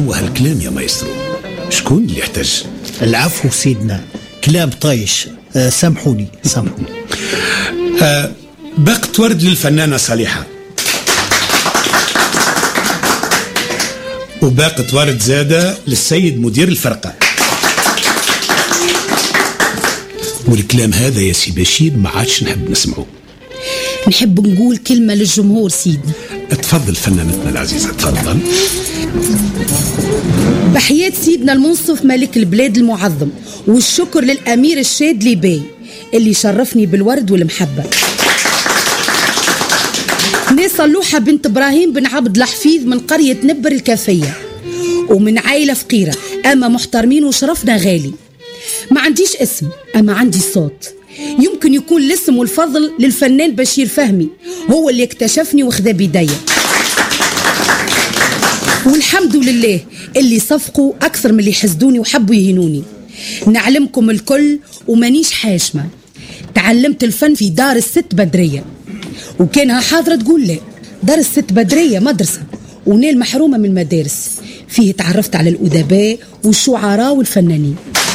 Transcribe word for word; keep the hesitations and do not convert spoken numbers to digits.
هو هالكلام يا مايسترو؟ شكون اللي يحتاج؟ العفو سيدنا، كلام طايش. أه سامحوني سامحوني. أه باقة ورد للفنانة صالحة، وباقة ورد زادة للسيد مدير الفرقة. والكلام هذا يا سي بشير ما عادش نحب نسمعه. نحب نقول كلمة للجمهور سيدنا. تفضل فنانتنا العزيزة، تفضل. بحياة سيدنا المنصف ملك البلاد المعظم، والشكر للأمير الشادلي باي اللي شرفني بالورد والمحبة. ناس صلوحة بنت إبراهيم بن عبد الحفيظ من قرية نبر الكافية، ومن عائلة فقيرة أما محترمين وشرفنا غالي. ما عنديش اسم أما عندي صوت. يمكن يكون الاسم والفضل للفنان بشير فهمي، هو اللي اكتشفني وخذا بيديا، والحمد لله اللي صفقوا أكثر من اللي حسدوني وحبوا يهينوني. نعلمكم الكل ومانيش حاشمة، تعلمت الفن في دار الست بدرية، وكانها حاضرة تقول لا. دار الست بدرية مدرسة ونيل محرومة من المدارس، فيه تعرفت على الأدباء والشعراء والفنانين.